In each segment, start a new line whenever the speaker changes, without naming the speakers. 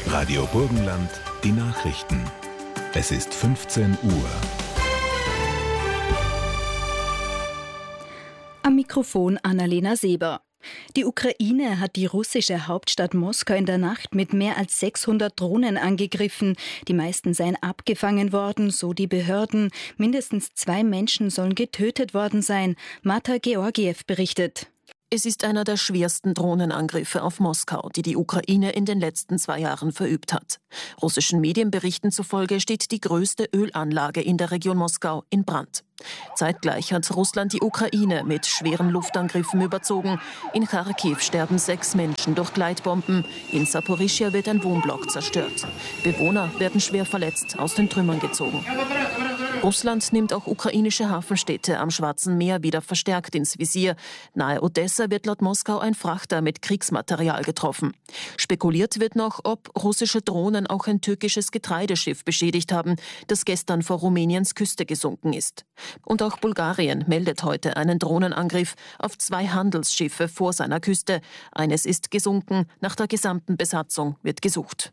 Radio Burgenland, die Nachrichten. Es ist 15 Uhr.
Am Mikrofon Annalena Seber. Die Ukraine hat die russische Hauptstadt Moskau in der Nacht mit mehr als 600 Drohnen angegriffen. Die meisten seien abgefangen worden, so die Behörden. Mindestens 2 Menschen sollen getötet worden sein. Marta Georgiev berichtet.
Es ist einer der schwersten Drohnenangriffe auf Moskau, die die Ukraine in den letzten 2 Jahren verübt hat. Russischen Medienberichten zufolge steht die größte Ölanlage in der Region Moskau in Brand. Zeitgleich hat Russland die Ukraine mit schweren Luftangriffen überzogen. In Kharkiv sterben 6 Menschen durch Gleitbomben. In Saporischschja wird ein Wohnblock zerstört. Bewohner werden schwer verletzt aus den Trümmern gezogen. Russland nimmt auch ukrainische Hafenstädte am Schwarzen Meer wieder verstärkt ins Visier. Nahe Odessa wird laut Moskau ein Frachter mit Kriegsmaterial getroffen. Spekuliert wird noch, ob russische Drohnen auch ein türkisches Getreideschiff beschädigt haben, das gestern vor Rumäniens Küste gesunken ist. Und auch Bulgarien meldet heute einen Drohnenangriff auf 2 Handelsschiffe vor seiner Küste. Eines ist gesunken, nach der gesamten Besatzung wird gesucht.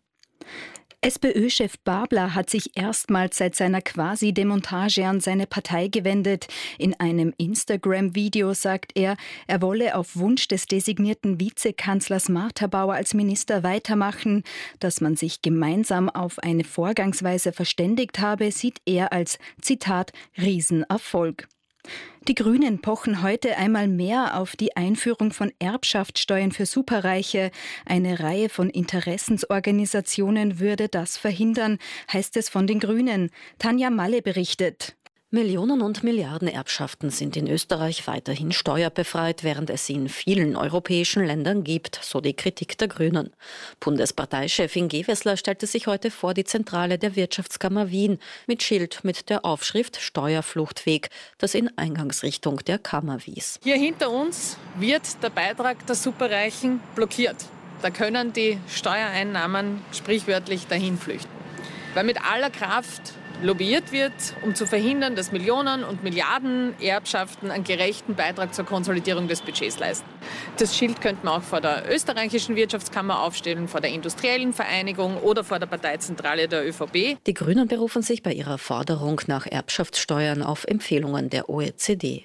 SPÖ-Chef Babler hat sich erstmals seit seiner Quasi-Demontage an seine Partei gewendet. In einem Instagram-Video sagt er, er wolle auf Wunsch des designierten Vizekanzlers Martha Bauer als Minister weitermachen. Dass man sich gemeinsam auf eine Vorgangsweise verständigt habe, sieht er als, Zitat, Riesenerfolg. Die Grünen pochen heute einmal mehr auf die Einführung von Erbschaftssteuern für Superreiche. Eine Reihe von Interessensorganisationen würde das verhindern, heißt es von den Grünen. Tanja Malle berichtet.
Millionen und Milliarden Erbschaften sind in Österreich weiterhin steuerbefreit, während es sie in vielen europäischen Ländern gibt, so die Kritik der Grünen. Bundesparteichefin Gewessler stellte sich heute vor die Zentrale der Wirtschaftskammer Wien mit Schild mit der Aufschrift Steuerfluchtweg, das in Eingangsrichtung der Kammer wies.
Hier hinter uns wird der Beitrag der Superreichen blockiert. Da können die Steuereinnahmen sprichwörtlich dahin flüchten. Weil mit aller Kraft lobbyiert wird, um zu verhindern, dass Millionen und Milliarden Erbschaften einen gerechten Beitrag zur Konsolidierung des Budgets leisten. Das Schild könnte man auch vor der österreichischen Wirtschaftskammer aufstellen, vor der Industriellen Vereinigung oder vor der Parteizentrale der ÖVP.
Die Grünen berufen sich bei ihrer Forderung nach Erbschaftssteuern auf Empfehlungen der OECD.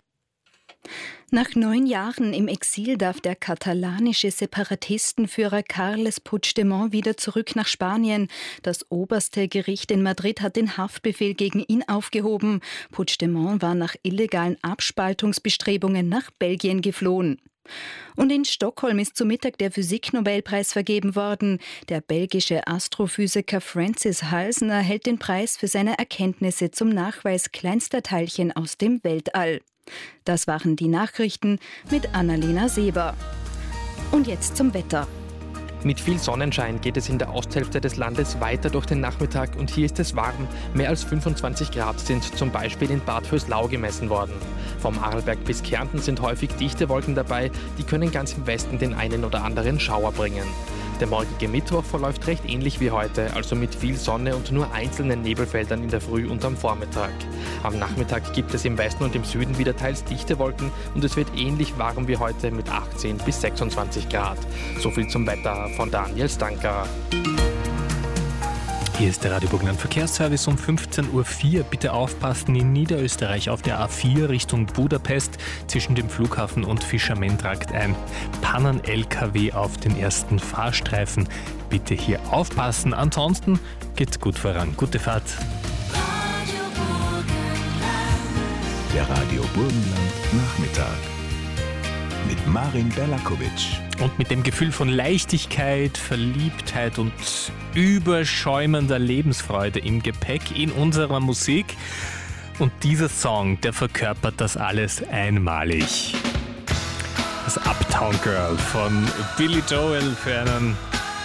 Nach 9 Jahren im Exil darf der katalanische Separatistenführer Carles Puigdemont wieder zurück nach Spanien. Das oberste Gericht in Madrid hat den Haftbefehl gegen ihn aufgehoben. Puigdemont war nach illegalen Abspaltungsbestrebungen nach Belgien geflohen. Und in Stockholm ist zu Mittag der Physiknobelpreis vergeben worden. Der belgische Astrophysiker Francis Halsen erhält den Preis für seine Erkenntnisse zum Nachweis kleinster Teilchen aus dem Weltall. Das waren die Nachrichten mit Annalena Seber. Und jetzt zum Wetter.
Mit viel Sonnenschein geht es in der Osthälfte des Landes weiter durch den Nachmittag und hier ist es warm. Mehr als 25 Grad sind zum Beispiel in Bad Vöslau gemessen worden. Vom Arlberg bis Kärnten sind häufig dichte Wolken dabei, die können ganz im Westen den einen oder anderen Schauer bringen. Der morgige Mittwoch verläuft recht ähnlich wie heute, also mit viel Sonne und nur einzelnen Nebelfeldern in der Früh und am Vormittag. Am Nachmittag gibt es im Westen und im Süden wieder teils dichte Wolken und es wird ähnlich warm wie heute mit 18 bis 26 Grad. Soviel zum Wetter von Daniel Stanker.
Hier ist der Radio Burgenland Verkehrsservice um 15.04 Uhr. Bitte aufpassen in Niederösterreich auf der A4 Richtung Budapest zwischen dem Flughafen und Fischermentrakt ein Pannen-LKW auf den ersten Fahrstreifen. Bitte hier aufpassen, ansonsten geht's gut voran. Gute Fahrt.
Der Radio Burgenland Nachmittag mit Marin Berlakovic.
Und mit dem Gefühl von Leichtigkeit, Verliebtheit und überschäumender Lebensfreude im Gepäck in unserer Musik. Und dieser Song, der verkörpert das alles einmalig. Das Uptown Girl von Billy Joel für einen